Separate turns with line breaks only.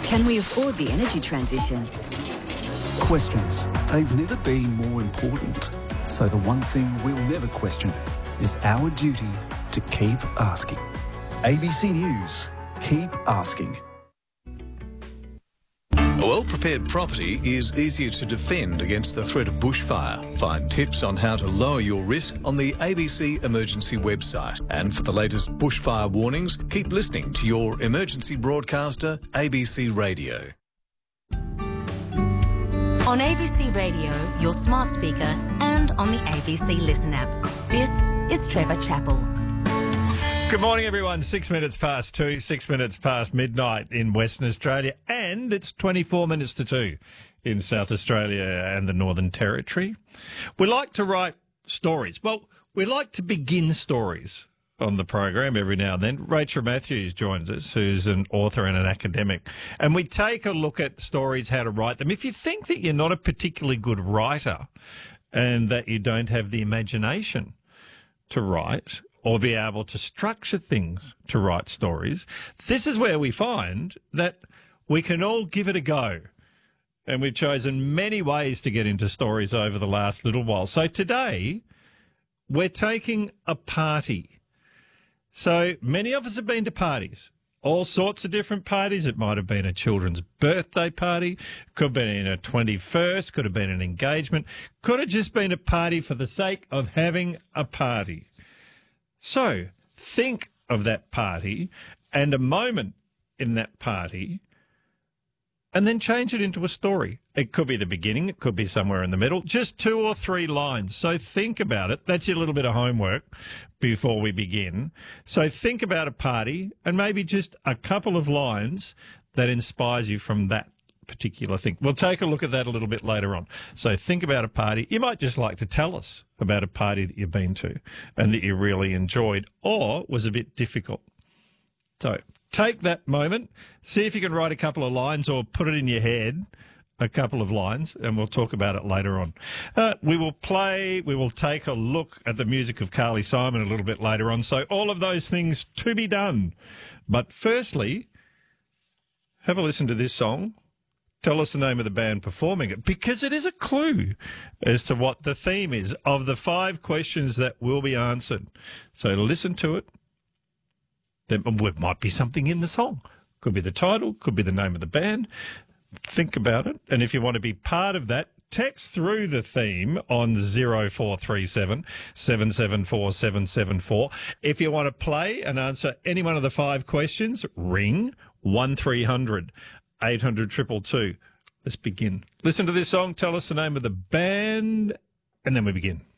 Can we afford the energy transition?
Questions. They've never been more important. So the one thing we'll never question is our duty to keep asking. ABC News. Keep asking.
A well-prepared property is easier to defend against the threat of bushfire. Find tips on how to lower your risk on the ABC Emergency website. And for the latest bushfire warnings, keep listening to your emergency broadcaster, ABC Radio.
On ABC Radio, your smart speaker, and on the ABC Listen app. This is Trevor Chappell.
Good morning, everyone. 6 minutes past 2, 6 minutes past midnight in Western Australia, and it's 24 minutes to 2 in South Australia and the Northern Territory. We like to write stories. Well, we like to begin stories on the program every now and then. Rachel Matthews joins us, who's an author and an academic, and we take a look at stories, how to write them. If you think that you're not a particularly good writer and that you don't have the imagination to write or be able to structure things to write stories, this is where we find that we can all give it a go. And we've chosen many ways to get into stories over the last little while. So today, we're taking a party. So many of us have been to parties, all sorts of different parties. It might have been a children's birthday party, could have been a 21st, could have been an engagement, could have just been a party for the sake of having a party. So think of that party and a moment in that party and then change it into a story. It could be the beginning. It could be somewhere in the middle. Just 2 or 3 lines. So think about it. That's your little bit of homework before we begin. So think about a party and maybe just a couple of lines that inspires you from that particular thing. We'll take a look at that a little bit later on. So think about a party. You might just like to tell us about a party that you've been to and that you really enjoyed or was a bit difficult. So take that moment, see if you can write a couple of lines or put it in your head, a couple of lines, and we'll talk about it later on. We will take a look at the music of Carly Simon a little bit later on. So all of those things to be done. But firstly, have a listen to this song. Tell us the name of the band performing it, because it is a clue as to what the theme is of the 5 questions that will be answered. So listen to it. There might be something in the song. Could be the title, could be the name of the band. Think about it. And if you want to be part of that, text through the theme on 0437 774 774. If you want to play and answer any one of the 5 questions, ring 1300 800 222. Let's begin. Listen to this song, tell us the name of the band, and then we begin.